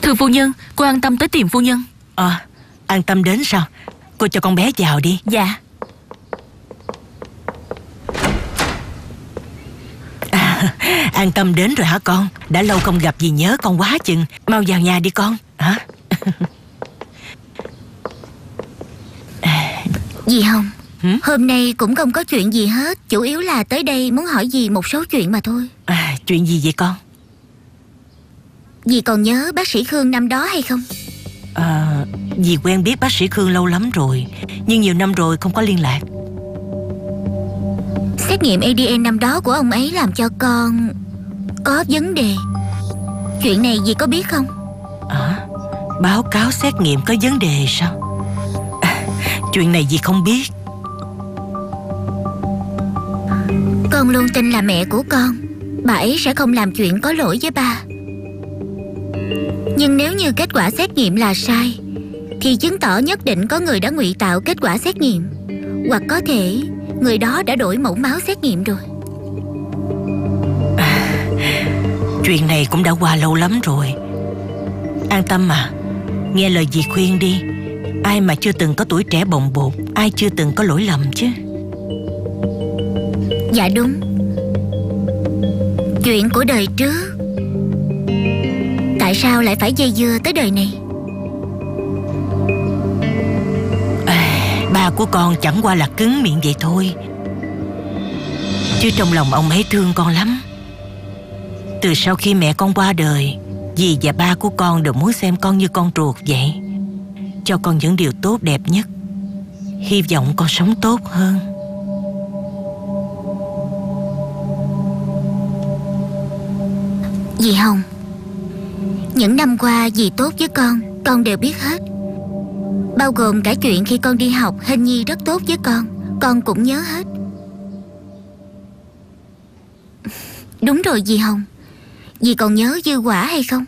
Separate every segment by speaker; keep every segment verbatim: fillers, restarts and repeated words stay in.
Speaker 1: Thưa phu nhân, cô an tâm tới tìm phu nhân.
Speaker 2: Ờ, à, an tâm đến sao? Cô cho con bé vào đi.
Speaker 1: Dạ.
Speaker 2: À, an tâm đến rồi hả con? Đã lâu không gặp dì nhớ con quá chừng. Mau vào nhà đi con. Hả?
Speaker 3: Dì Hồng,
Speaker 2: Hử?
Speaker 3: hôm nay cũng không có chuyện gì hết. Chủ yếu là tới đây muốn hỏi dì một số chuyện mà thôi.
Speaker 2: À, chuyện gì vậy con?
Speaker 3: Dì còn nhớ bác sĩ Khương năm đó hay không?
Speaker 2: À, dì quen biết bác sĩ Khương lâu lắm rồi, nhưng nhiều năm rồi không có liên lạc.
Speaker 3: Xét nghiệm a đê en năm đó của ông ấy làm cho con có vấn đề. Chuyện này dì có biết không?
Speaker 2: À, báo cáo xét nghiệm có vấn đề sao? À, chuyện này dì không biết.
Speaker 3: Con luôn tin là mẹ của con, bà ấy sẽ không làm chuyện có lỗi với ba. Nhưng nếu như kết quả xét nghiệm là sai thì chứng tỏ nhất định có người đã ngụy tạo kết quả xét nghiệm, hoặc có thể người đó đã đổi mẫu máu xét nghiệm rồi.
Speaker 2: À, chuyện này cũng đã qua lâu lắm rồi. An tâm mà, nghe lời dì khuyên đi. Ai mà chưa từng có tuổi trẻ bồng bột, ai chưa từng có lỗi lầm chứ.
Speaker 3: Dạ đúng. Chuyện của đời trước tại sao lại phải dây dưa tới đời này?
Speaker 2: À, ba của con chẳng qua là cứng miệng vậy thôi, chứ trong lòng ông ấy thương con lắm. Từ sau khi mẹ con qua đời, dì và ba của con đều muốn xem con như con ruột vậy, cho con những điều tốt đẹp nhất, hy vọng con sống tốt hơn.
Speaker 3: Dì Hồng, những năm qua dì tốt với con, con đều biết hết. Bao gồm cả chuyện khi con đi học, Hình Nhi rất tốt với con, con cũng nhớ hết. Đúng rồi dì Hồng, dì còn nhớ Dư Quả hay không?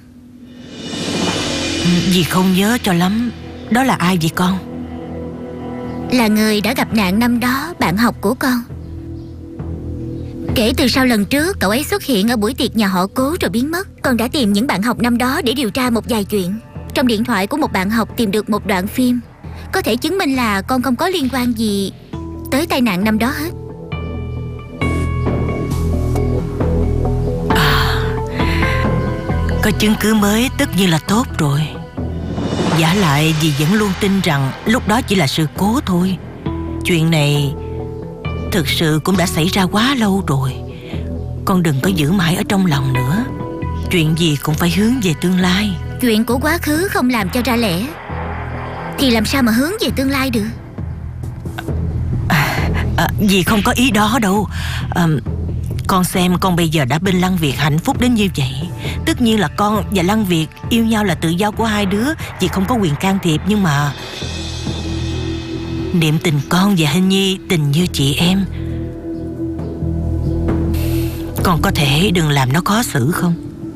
Speaker 2: Dì không nhớ cho lắm. Đó là ai vậy con?
Speaker 3: Là người đã gặp nạn năm đó, bạn học của con. Kể từ sau lần trước cậu ấy xuất hiện ở buổi tiệc nhà họ Cố rồi biến mất, con đã tìm những bạn học năm đó để điều tra một vài chuyện. Trong điện thoại của một bạn học tìm được một đoạn phim có thể chứng minh là con không có liên quan gì tới tai nạn năm đó hết.
Speaker 2: À, có chứng cứ mới tất nhiên là tốt rồi. Vả lại dì vẫn luôn tin rằng lúc đó chỉ là sự cố thôi. Chuyện này thực sự cũng đã xảy ra quá lâu rồi. Con đừng có giữ mãi ở trong lòng nữa. Chuyện gì cũng phải hướng về tương lai.
Speaker 3: Chuyện của quá khứ không làm cho ra lẽ thì làm sao mà hướng về tương lai được?
Speaker 2: à, à, Dì không có ý đó đâu. à, Con xem con bây giờ đã bên Lăng Việt hạnh phúc đến như vậy. Tất nhiên là con và Lăng Việt yêu nhau là tự do của hai đứa, dì không có quyền can thiệp. Nhưng mà niệm tình con và Hình Nhi tình như chị em, con có thể đừng làm nó khó xử không?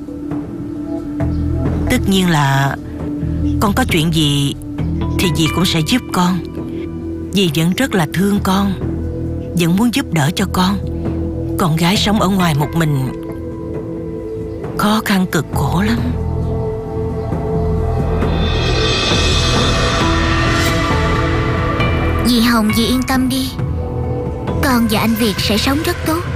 Speaker 2: Tất nhiên là con có chuyện gì thì dì cũng sẽ giúp con. Dì vẫn rất là thương con, vẫn muốn giúp đỡ cho con. Con gái sống ở ngoài một mình khó khăn cực khổ lắm.
Speaker 3: Dì Hồng, dì yên tâm đi, con và anh Việt sẽ sống rất tốt.